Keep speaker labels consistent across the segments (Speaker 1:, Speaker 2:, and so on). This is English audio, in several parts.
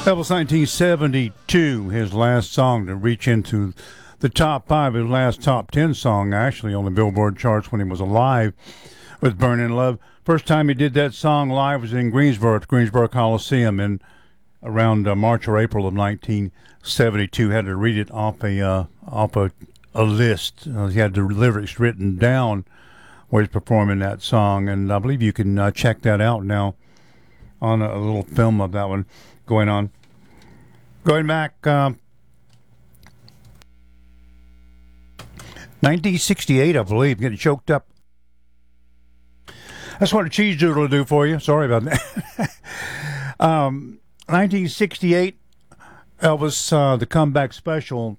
Speaker 1: That was 1972, his last song to reach into the top five, his last top 10 song, actually, on the Billboard charts when he was alive with Burning Love. First time he did that song live was in Greensboro, at the Greensboro Coliseum in around March or April of 1972. Had to read it off a list. He had the lyrics written down where he's performing that song, and I believe you can check that out now on a little film of that one going on. Going back, 1968, I believe, getting choked up. That's what a cheese doodle will do for you. Sorry about that. 1968, Elvis, the comeback special.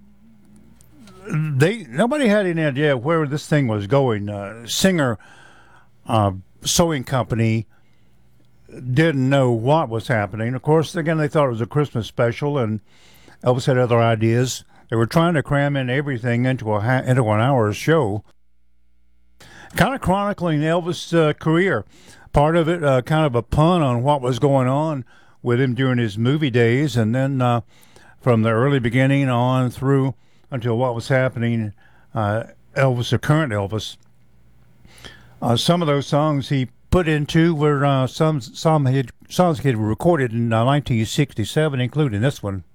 Speaker 1: Nobody had any idea where this thing was going. Singer sewing company didn't know what was happening. Of course, again, they thought it was a Christmas special, and Elvis had other ideas. They were trying to cram in everything into an hour show, kind of chronicling Elvis' career. Part of it, kind of a pun on what was going on with him during his movie days, and then from the early beginning on through until what was happening, Elvis, the current Elvis. Some of those songs he put into were songs he had recorded in 1967, including this one.